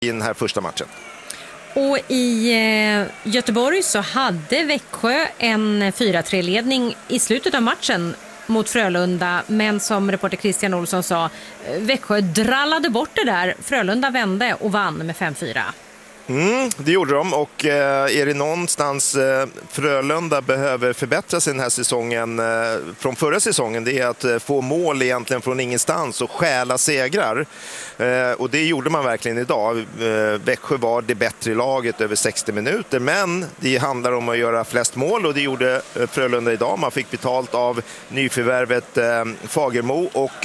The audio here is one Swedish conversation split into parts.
i den här första matchen. Och i Göteborg så hade Växjö en 4-3-ledning i slutet av matchen mot Frölunda, men som reporter Christian Olsson sa, Växjö drallade bort det där. Frölunda vände och vann med 5-4. Det gjorde de, och är det någonstans Frölunda behöver förbättra sig den här säsongen från förra säsongen, det är att få mål egentligen från ingenstans och stjäla segrar. Och det gjorde man verkligen idag. Växjö var det bättre laget över 60 minuter, men det handlar om att göra flest mål, och det gjorde Frölunda idag. Man fick betalt av nyförvärvet Fagermo, och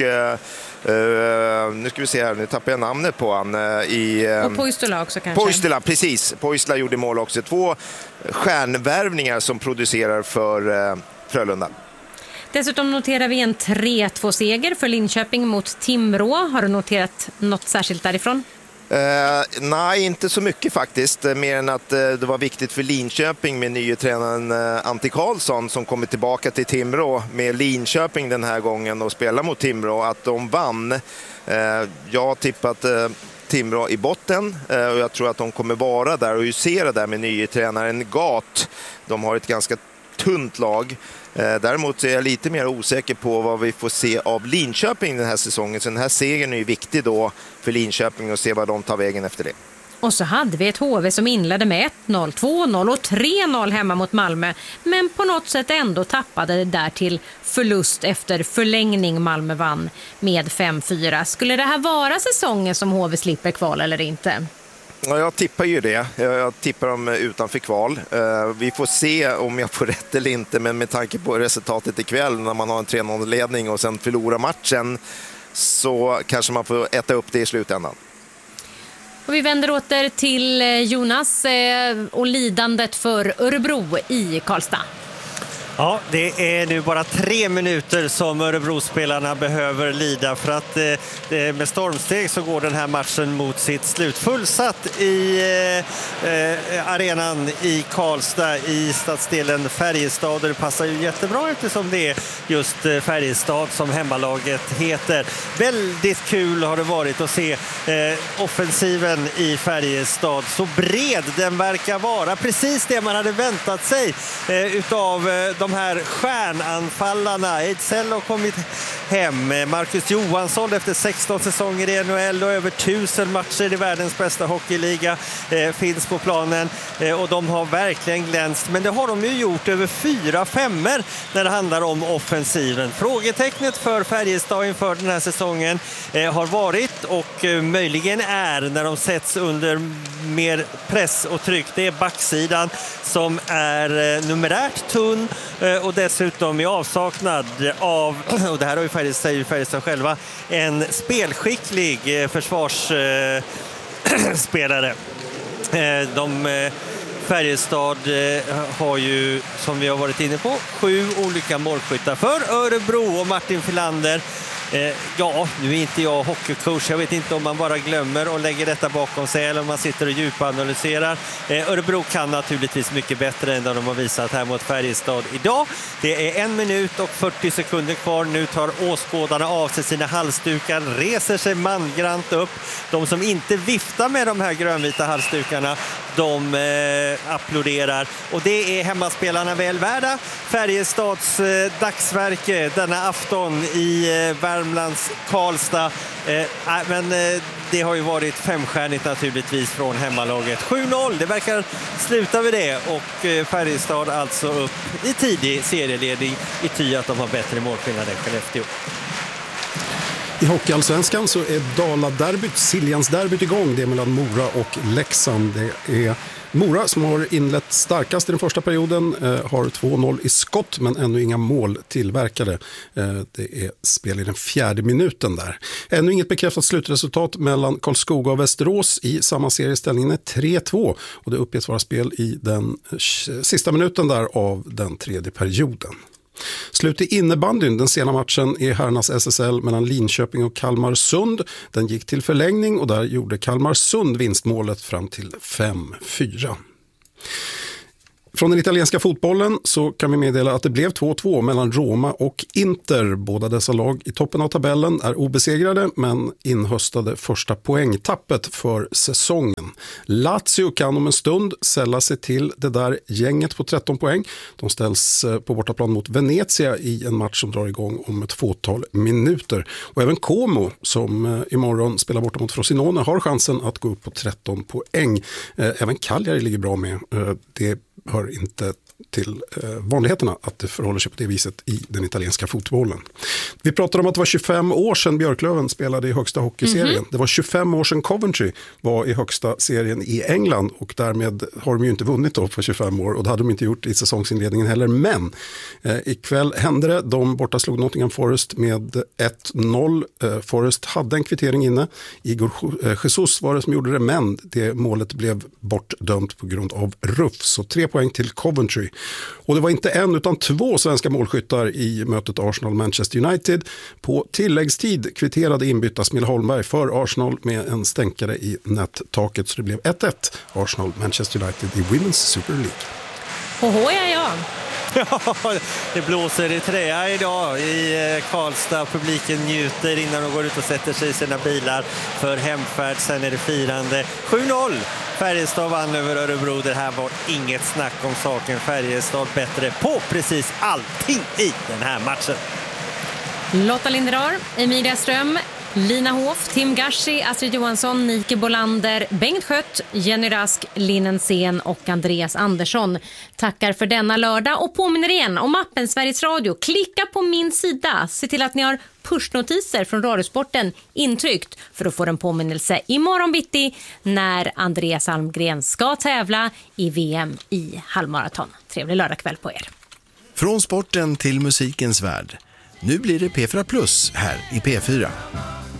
nu ska vi se här, nu tappar jag namnet på han och Poistola också kanske. Poistola, precis. Poistola gjorde mål också. 2 stjärnvärvningar som producerar för Frölunda. Dessutom noterar vi en 3-2-seger för Linköping mot Timrå. Har du noterat något särskilt därifrån? Nej, inte så mycket faktiskt. Mer än att det var viktigt för Linköping med nye tränaren Antti Karlsson, som kommer tillbaka till Timrå med Linköping den här gången och spelar mot Timrå, att de vann. Jag har tippat Timrå i botten, och jag tror att de kommer vara där och husera där med nye tränaren Gat. De har ett ganska tunt lag. Däremot är jag lite mer osäker på vad vi får se av Linköping den här säsongen. Så den här segern är ju viktig då för Linköping, och se vad de tar vägen efter det. Och så hade vi ett HV som inledde med 1-0, 2-0 och 3-0 hemma mot Malmö. Men på något sätt ändå tappade det där till förlust efter förlängning. Malmö vann med 5-4. Skulle det här vara säsongen som HV slipper kval eller inte? Ja, jag tippar ju det. Jag tippar dem utanför kval. Vi får se om jag får rätt eller inte, men med tanke på resultatet ikväll när man har en 3-0-ledning och sen förlorar matchen, så kanske man får äta upp det i slutändan. Och vi vänder åter till Jonas och lidandet för Örebro i Karlstad. Ja, det är nu bara 3 minuter som Örebro-spelarna behöver lida, för att med stormsteg så går den här matchen mot sitt slut. Fullsatt i arenan i Karlstad i stadsdelen Färjestad. Det passar ju jättebra eftersom det är just Färjestad som hemmalaget heter. Väldigt kul har det varit att se offensiven i Färjestad. Så bred den verkar vara. Precis det man hade väntat sig utav de här stjärnanfallarna. Ejdsell har kommit hem. Marcus Johansson efter 16 säsonger i NHL och över 1000 matcher i världens bästa hockeyliga finns på planen. Och de har verkligen glänst. Men det har de ju gjort över 4-5 när det handlar om offensiven. Frågetecknet för Färjestad inför den här säsongen har varit och möjligen är när de sätts under mer press och tryck. Det är backsidan som är numerärt tunn och dessutom i avsaknad av, och det här har ju Färjestad själva, en spelskicklig försvarsspelare. Färjestad har ju, som vi har varit inne på, 7 olika målskyttar för Örebro, och Martin Filander. Ja, nu är inte jag hockeycoach. Jag vet inte om man bara glömmer och lägger detta bakom sig eller om man sitter och djupanalyserar. Örebro kan naturligtvis mycket bättre än de har visat här mot Färjestad idag. Det är 1 minut och 40 sekunder kvar. Nu tar åskådarna av sig sina halsdukar, reser sig mangrant upp. De som inte viftar med de här grönvita halsdukarna, de applåderar. Och det är hemmaspelarna väl värda. Färjestads dagsverke denna afton i Värmlands Karlstad. Men det har ju varit 5-stjärnigt naturligtvis från hemmalaget. 7-0, det verkar sluta vid det. Och Färjestad alltså upp i tidig serieledning i ty att de har bättre målskillnad än Skellefteå. I Hockeyallsvenskan så är Dala-derbyt, Siljansderbyt igång. Det är mellan Mora och Leksand. Det är Mora som har inlett starkast i den första perioden, har 2-0 i skott men ännu inga mål tillverkade. Det är spel i den 4:e minuten där. Ännu inget bekräftat slutresultat mellan Karlskoga och Västerås i samma serieställningen är 3-2 och det uppges vara spel i den sista minuten där av den 3:e perioden. Slut i innebandyn, den sena matchen i herrarnas SSL mellan Linköping och Kalmarsund. Den gick till förlängning och där gjorde Kalmarsund vinstmålet fram till 5-4. Från den italienska fotbollen så kan vi meddela att det blev 2-2 mellan Roma och Inter. Båda dessa lag i toppen av tabellen är obesegrade men inhöstade första poängtappet för säsongen. Lazio kan om en stund sälla sig till det där gänget på 13 poäng. De ställs på bortaplan mot Venezia i en match som drar igång om ett fåtal minuter. Och även Como som imorgon spelar borta mot Frosinone har chansen att gå upp på 13 poäng. Även Cagliari ligger bra med. Det hör inte till vanligheterna att det förhåller sig på det viset i den italienska fotbollen. Vi pratade om att det var 25 år sedan Björklöven spelade i högsta hockeyserien. Det var 25 år sedan Coventry var i högsta serien i England och därmed har de ju inte vunnit då på 25 år och det hade de inte gjort i säsongsinledningen heller. Men ikväll hände det. De borta slog Nottingham Forest med 1-0. Forest hade en kvittering inne. Igor Jesus var det som gjorde det, men det målet blev bortdömt på grund av ruff. Så 3 poäng till Coventry. Och det var inte en utan 2 svenska målskyttar i mötet Arsenal-Manchester United. På tilläggstid kvitterade inbytta Smilla Holmberg för Arsenal med en stänkare i nättaket. Så det blev 1-1 Arsenal-Manchester United i Women's Super League. Oho, ja. Ja, det blåser i träa idag i Karlstad. Publiken njuter innan de går ut och sätter sig i sina bilar för hemfärd. Sen är det firande. 7-0. Färjestad vann över Örebro. Det här var inget snack om saken. Färjestad bättre på precis allting i den här matchen. Lotta Linderar, Emilia Ström, Lina Hoff, Tim Gashi, Astrid Johansson, Nike Bolander, Bengt Skött, Jenny Rask, Linnen Sen och Andreas Andersson tackar för denna lördag och påminner igen om appen Sveriges Radio. Klicka på min sida. Se till att ni har pushnotiser från Radiosporten intryckt för att få en påminnelse imorgon bitti när Andreas Almgren ska tävla i VM i halvmaraton. Trevlig lördagkväll på er. Från sporten till musikens värld. Nu blir det P4 Plus här i P4.